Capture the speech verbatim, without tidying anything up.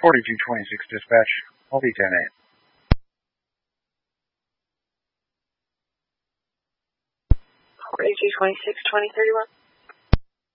forty-two twenty-six dispatch, L V ten eight. forty-two twenty-six, twenty thirty-one.